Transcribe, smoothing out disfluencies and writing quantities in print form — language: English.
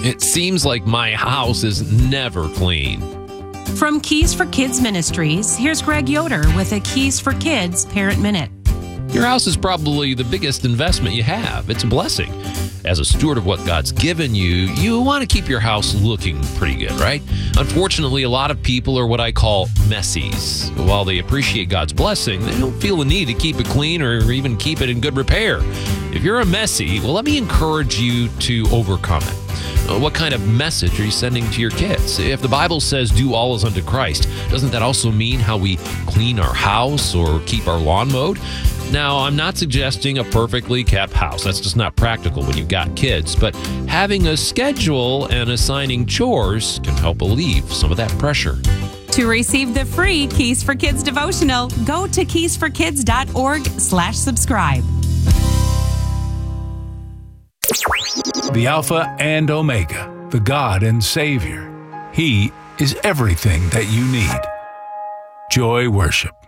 It seems like my house is never clean. From Keys for Kids Ministries, here's Greg Yoder with a Keys for Kids Parent Minute. Your house is probably the biggest investment you have. It's a blessing. As a steward of what God's given you, you want to keep your house looking pretty good, right? Unfortunately, a lot of people are what I call messies. While they appreciate God's blessing, they don't feel the need to keep it clean or even keep it in good repair. If you're a messy, well, let me encourage you to overcome it. What kind of message are you sending to your kids? If the Bible says do all as unto Christ, doesn't that also mean how we clean our house or keep our lawn mowed? Now, I'm not suggesting a perfectly kept house. That's just not practical when you've got kids. But having a schedule and assigning chores can help relieve some of that pressure. To receive the free Keys for Kids devotional, go to keysforkids.org/subscribe. The Alpha and Omega, the God and Savior. He is everything that you need. Joy Worship.